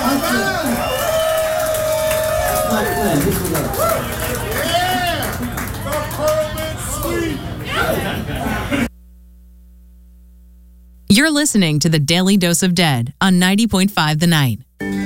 You're listening to the Daily Dose of Dead on 90.5 The Night.